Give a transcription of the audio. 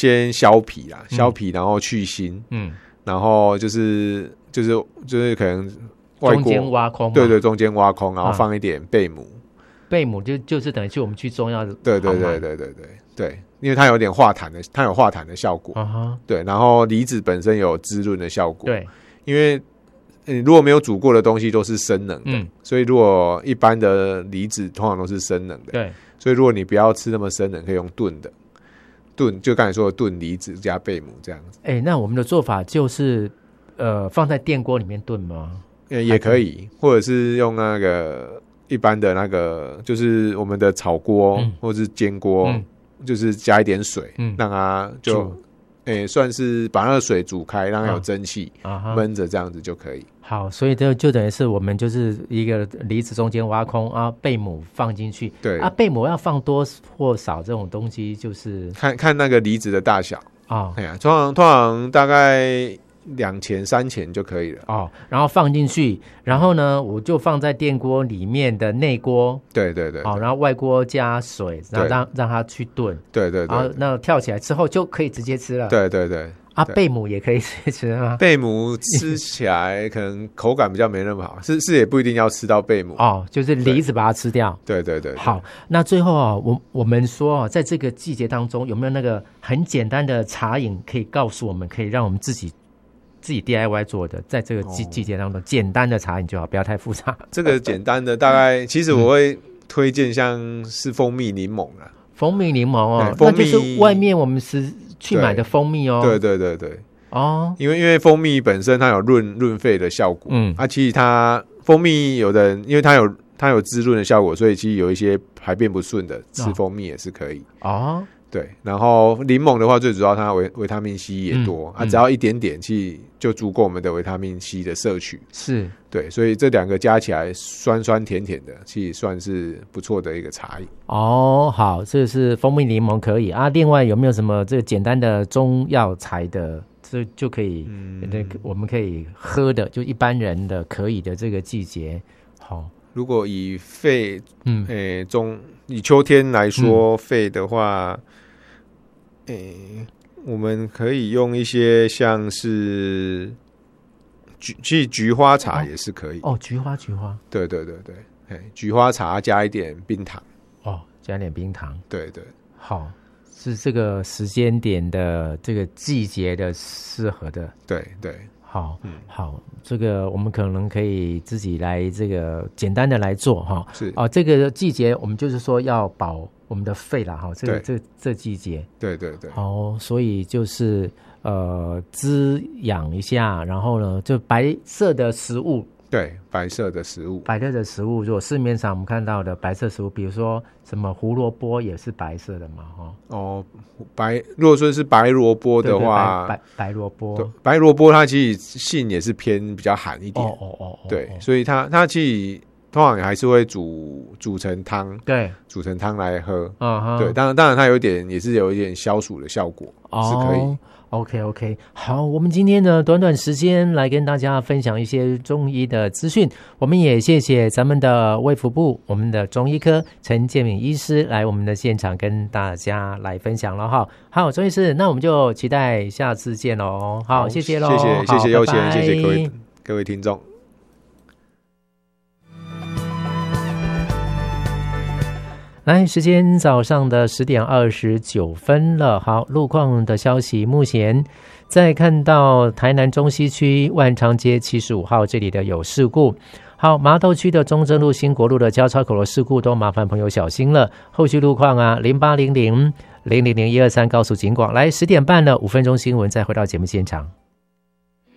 先削皮啦，削皮然后去芯，然后就是可能外锅中间挖空， 对，中间挖空，然后放一点贝母， 贝母就是等于去我们去中药的， 对，因为它有点化痰的效果，对，然后梨子本身有滋润的效果， 对， 因为如果没有煮过的东西都是生冷的，所以如果一般的梨子通常都是生冷的， 对， 所以如果你不要吃那么生冷，可以用炖的，就刚才说的炖梨子加贝母这样子。 那我们的做法就是放在电锅里面炖吗？ 也可以，或者是用那个一般的那个，就是我们的炒锅或者是煎锅，就是加一点水，让它就算是把那个水煮开，让它有蒸汽，焖着这样子就可以。 好，所以就等于是我们就是一个梨子中间挖空啊，贝母放进去。对啊，贝母要放多或少这种东西，就是看那个梨子的大小通常大概2钱3钱就可以了然后放进去，然后呢，我就放在电锅里面的内锅， 对， 然后外锅加水，然后让它去炖， 对， 然后那跳起来之后就可以直接吃了， 对。 贝母也可以直接吃吗？ 贝母吃起来可能口感比较没那么好，是也不一定要吃到贝母就是梨子把它吃掉。 对。 好，那最后我们说在这个季节当中有没有那个很简单的茶饮可以告诉我们，可以让我们自己 DIY 做的，在这个季节当中简单的茶饮就好，不要太复杂。 这个简单的大概其实我会推荐像是蜂蜜柠檬啦， 蜂蜜柠檬那就是外面我们是去买的蜂蜜对因为蜂蜜本身它有润肺的效果，其实它蜂蜜有的人因为它有滋润的效果，所以其实有一些排便不顺的吃蜂蜜也是可以对，然后柠檬的话，最主要它维他命 C 也多只要一点点，其实就足够我们的维他命 C 的摄取。是，对，所以这两个加起来酸酸甜甜的，其实算是不错的一个茶饮。 好，这是蜂蜜柠檬可以另外有没有什么这个简单的中药材的，这就可以，我们可以喝的，就一般人的可以的这个季节。好， 如果以肺，以秋天来说，肺的话。我们可以用一些像是其实菊花茶也是可以菊花， 对，菊花茶加一点冰糖加一点冰糖， 对， 好，是这个时间点的这个季节的适合的，对，好，这个我们可能可以自己来这个简单的来做是这个季节我们就是说要保我们的肺啦这季节，对，好，所以就是滋养一下，然后呢就白色的食物，对，白色的食物，如果市面上我们看到的白色食物，比如说什么胡萝卜也是白色的嘛如果说是白萝卜的话， 白萝卜它其实性也是偏比较寒一点对，所以它其实通常还是会煮成汤，对，煮成汤来喝，对，当然它也是有一点消暑的效果，是可以。 OK， 好，我们今天呢短时间来跟大家分享一些中医的资讯，我们也谢谢咱们的卫福部我们的中医科陈建敏医师来我们的现场跟大家来分享了好，钟医师，那我们就期待下次见咯。好，谢谢咯， 谢谢邀请，谢谢各位听众。 来，时间早上的10点29分了。好，路况的消息，目前在看到台南中西区万昌街75号这里的有事故。好，麻豆区的中正路、新国路的交叉口的事故都麻烦朋友小心了。后续路况0800-000-123告诉警广。来，10点半了，5分钟新闻，再回到节目现场。